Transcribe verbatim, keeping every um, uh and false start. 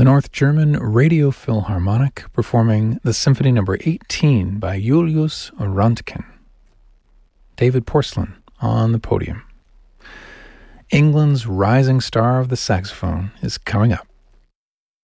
North German Radio Philharmonic performing the Symphony Number eighteen by Julius Röntgen. David Porcelain on the podium. England's rising star of the saxophone is coming up.